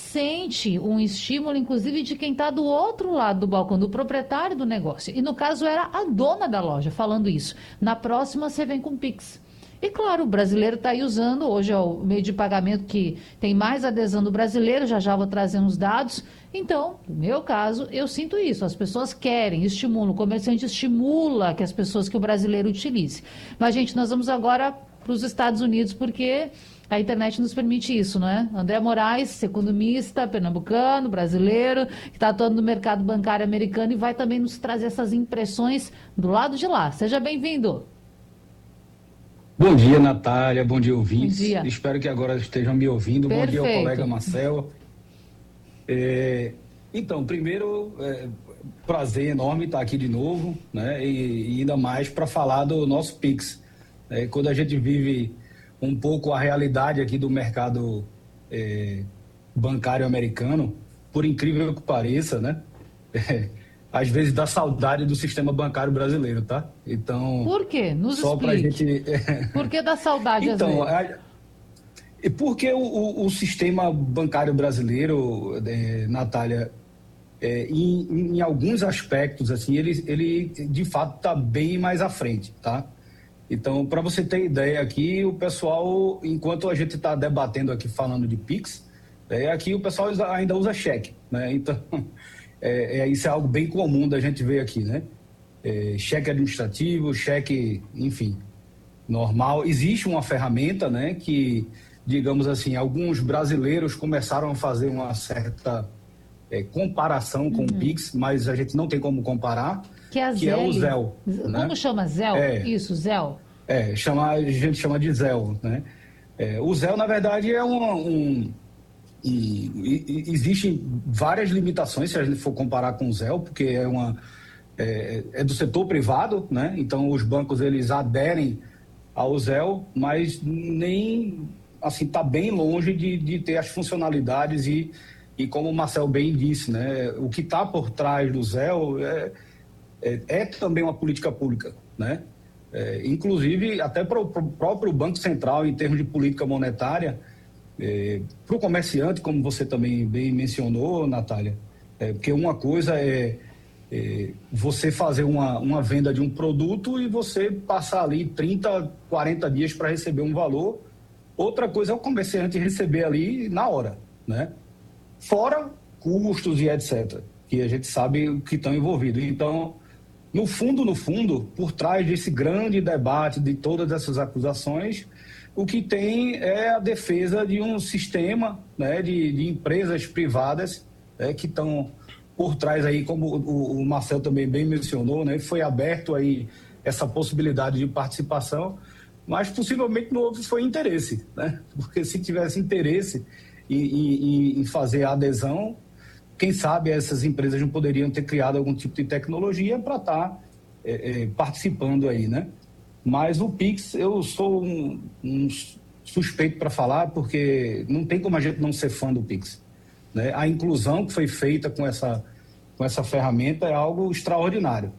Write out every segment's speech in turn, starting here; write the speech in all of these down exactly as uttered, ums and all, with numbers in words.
sente um estímulo, inclusive, de quem está do outro lado do balcão, do proprietário do negócio. E no caso era a dona da loja falando isso. Na próxima você vem com Pix. E claro, o brasileiro está aí usando, hoje é o meio de pagamento que tem mais adesão do brasileiro, já já vou trazer uns dados. Então, no meu caso, eu sinto isso, as pessoas querem, estimulam, o comerciante estimula que as pessoas, que o brasileiro utilize. Mas, gente, nós vamos agora para os Estados Unidos, porque a internet nos permite isso, não é? André Moraes, economista, pernambucano, brasileiro, que está atuando no mercado bancário americano e vai também nos trazer essas impressões do lado de lá. Seja bem-vindo. Bom dia, Natália. Bom dia, ouvintes. Bom dia. Espero que agora estejam me ouvindo. Perfeito. Bom dia ao colega Marcel. É, então, primeiro, é, prazer enorme estar aqui de novo, né? E, e ainda mais para falar do nosso Pix. É, quando a gente vive um pouco a realidade aqui do mercado é, bancário americano, por incrível que pareça, né? É, às vezes dá saudade do sistema bancário brasileiro, tá? Então... Por quê? Nos só explique. Pra gente... Por que dá saudade então, às vezes? A... porque o, o, o sistema bancário brasileiro, é, Natália, é, em, em alguns aspectos, assim, ele, ele de fato está bem mais à frente, tá? Então, para você ter ideia aqui, o pessoal, enquanto a gente está debatendo aqui, falando de Pix, é, aqui o pessoal ainda usa cheque, né? Então... É, é, isso é algo bem comum da gente ver aqui, né? É, cheque administrativo, cheque, enfim, normal. Existe uma ferramenta, né? Que, digamos assim, alguns brasileiros começaram a fazer uma certa é, comparação com uhum. o Pix, mas a gente não tem como comparar, que é, que é o Zelle. Como né? chama? Zelle? É, isso, Zelle. É, chama, a gente chama de Zelle, né? É, o Zelle, na verdade, é um... um E, e existem várias limitações se a gente for comparar com o Zelle, porque é, uma, é, é do setor privado, né? Então os bancos eles aderem ao Zelle, mas nem assim está bem longe de, de ter as funcionalidades e, e como o Marcel bem disse, né? O que está por trás do Zelle é, é, é também uma política pública, né? É, inclusive até para o próprio Banco Central em termos de política monetária. É, para o comerciante, como você também bem mencionou, Natália, é, porque uma coisa é, é você fazer uma, uma venda de um produto e você passar ali trinta, quarenta dias para receber um valor. Outra coisa é o comerciante receber ali na hora, né? Fora custos e etcétera, que a gente sabe que estão envolvidos. Então, no fundo, no fundo, por trás desse grande debate de todas essas acusações, o que tem é a defesa de um sistema, né, de, de empresas privadas, né, que estão por trás aí, como o, o Marcel também bem mencionou, né, foi aberto aí essa possibilidade de participação, mas possivelmente não houve foi interesse, né, porque se tivesse interesse em, em, em fazer a adesão, quem sabe essas empresas não poderiam ter criado algum tipo de tecnologia para estar é, é, participando aí, né? Mas o Pix, eu sou um, um suspeito para falar, porque não tem como a gente não ser fã do Pix, né? A inclusão que foi feita com essa, com essa ferramenta é algo extraordinário.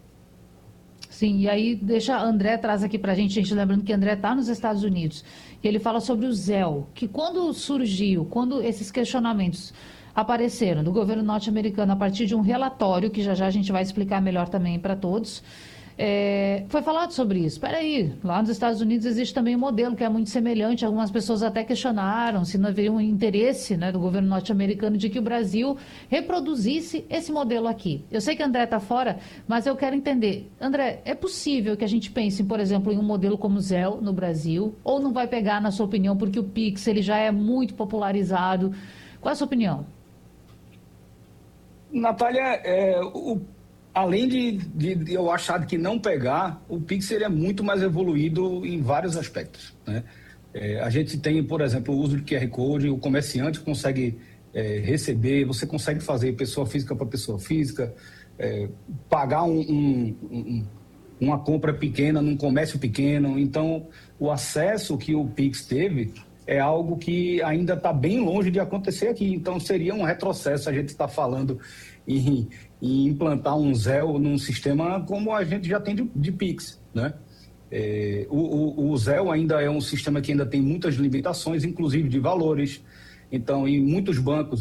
Sim, e aí deixa André traz aqui para a gente, gente lembrando que André está nos Estados Unidos, e ele fala sobre o Zelle, que quando surgiu, quando esses questionamentos apareceram do governo norte-americano a partir de um relatório, que já já a gente vai explicar melhor também para todos, É, foi falado sobre isso. Espera aí, lá nos Estados Unidos existe também um modelo que é muito semelhante. Algumas pessoas até questionaram se não haveria um interesse, né, do governo norte-americano de que o Brasil reproduzisse esse modelo aqui. Eu sei que André está fora, mas eu quero entender. André, é possível que a gente pense, por exemplo, em um modelo como o Zelle no Brasil? Ou não vai pegar, na sua opinião, porque o Pix ele já é muito popularizado? Qual é a sua opinião? Natália, é, o além de, de, de eu achar que não pegar, o Pix ele é muito mais evoluído em vários aspectos, né? É, a gente tem, por exemplo, o uso de Q R Code, o comerciante consegue é, receber, você consegue fazer pessoa física para pessoa física, é, pagar um, um, um, uma compra pequena num comércio pequeno. Então, o acesso que o Pix teve é algo que ainda está bem longe de acontecer aqui. Então, seria um retrocesso a gente estar tá falando em, em implantar um Zelle num sistema como a gente já tem de, de Pix, né? É, o, o, o Zelle ainda é um sistema que ainda tem muitas limitações, inclusive de valores. Então, em muitos bancos,